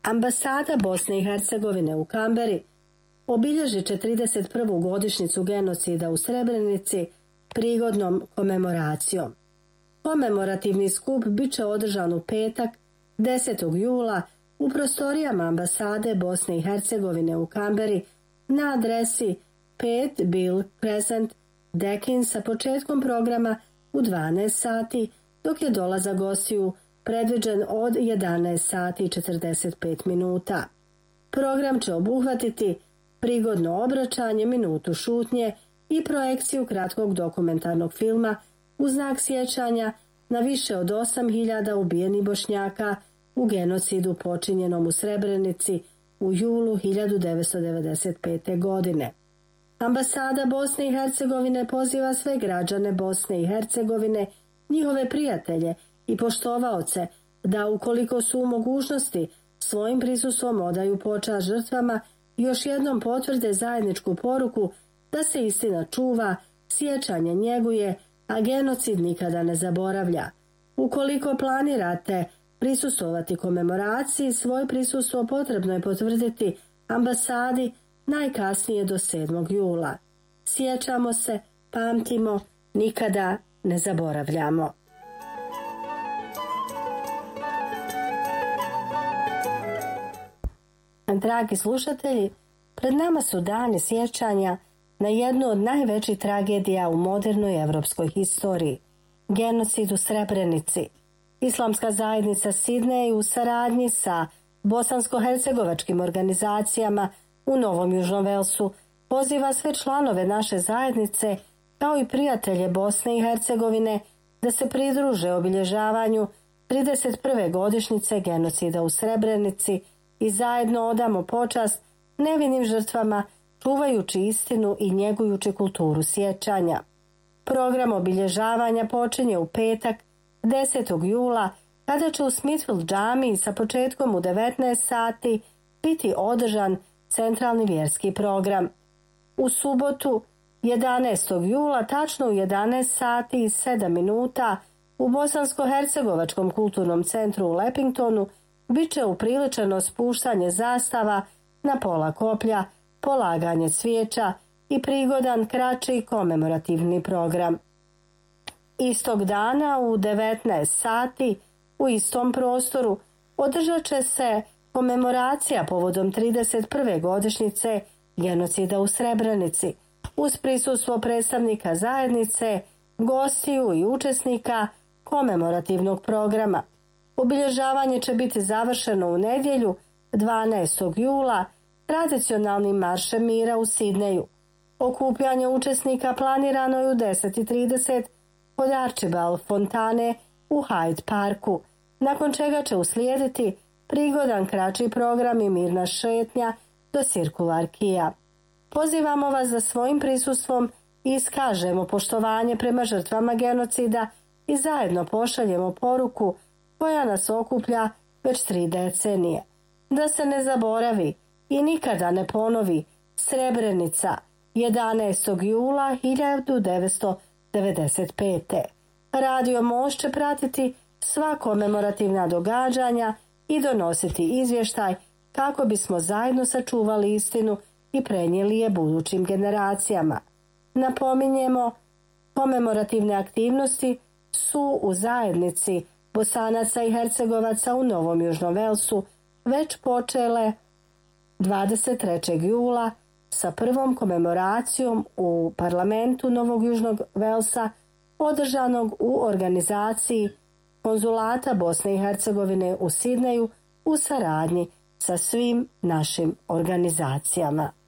Ambasada Bosne i Hercegovine u Kamberi obilježit će 31. godišnjicu genocida u Srebrenici prigodnom komemoracijom. Komemorativni skup bit će održan u petak 10. jula u prostorijama Ambasade Bosne i Hercegovine u Kamberi na adresi 5 Bill Crescent, Deakin, sa početkom programa u 12 sati, dok je dolazak gostiju predviđen od 11 sati i 45 minuta. Program će obuhvatiti prigodno obraćanje, minutu šutnje i projekciju kratkog dokumentarnog filma u znak sjećanja na više od 8.000 ubijenih Bošnjaka u genocidu počinjenom u Srebrenici u julu 1995. godine. Ambasada Bosne i Hercegovine poziva sve građane Bosne i Hercegovine, njihove prijatelje i poštovaoce da, ukoliko su u mogućnosti, svojim prisustvom odaju počast žrtvama i još jednom potvrde zajedničku poruku da se istina čuva, sjećanje njeguje, a genocid nikada ne zaboravlja. Ukoliko planirate prisustvovati komemoraciji, svoj prisustvo potrebno je potvrditi ambasadi najkasnije do 7. jula. Sjećamo se, pamtimo, nikada ne zaboravljamo. Dragi slušatelji, pred nama su dani sjećanja na jednu od najvećih tragedija u modernoj evropskoj historiji, genocid u Srebrenici. Islamska zajednica Sidnej u saradnji sa bosansko-hercegovačkim organizacijama u Novom Južnom Velsu poziva sve članove naše zajednice, kao i prijatelje Bosne i Hercegovine, da se pridruže obilježavanju 31. godišnjice genocida u Srebrenici i zajedno odamo počast nevinim žrtvama, čuvajući istinu i njegujući kulturu sjećanja. Program obilježavanja počinje u petak 10. jula, kada će u Smithfield džamiji sa početkom u 19 sati biti održan centralni vjerski program. U subotu 11. jula tačno u 11 sati i 7 minuta u Bosansko-hercegovačkom kulturnom centru u Lepingtonu bit će upriličeno spuštanje zastava na pola koplja, polaganje cvijeća i prigodan kraći komemorativni program. Istog dana u 19 sati u istom prostoru održat će se komemoracija povodom 31. godišnjice genocida u Srebrenici uz prisustvo predstavnika zajednice, gostiju i učesnika komemorativnog programa. Obilježavanje će biti završeno u nedjelju 12. jula tradicionalnim maršem mira u Sidneju. Okupljanje učesnika planirano je u 10:30 kod Archibald fontane u Hyde Parku, nakon čega će uslijediti prigodan kraći program i mirna šetnja do Circular Quaya. Pozivamo vas da svojim prisustvom iskažemo poštovanje prema žrtvama genocida i zajedno pošaljemo poruku koja nas okuplja već 3 decenije. Da se ne zaboravi i nikada ne ponovi Srebrenica 11. jula 1995. Radio Most će pratiti sva komemorativna događanja i donositi izvještaj kako bismo zajedno sačuvali istinu i prenijeli je budućim generacijama. Napominjemo, komemorativne aktivnosti su u zajednici Bosanaca i Hercegovaca u Novom Južnom Velsu već počele 23. jula sa prvom komemoracijom u parlamentu Novog Južnog Velsa održanog u organizaciji Konzulata Bosne i Hercegovine u Sidneju u saradnji sa svim našim organizacijama.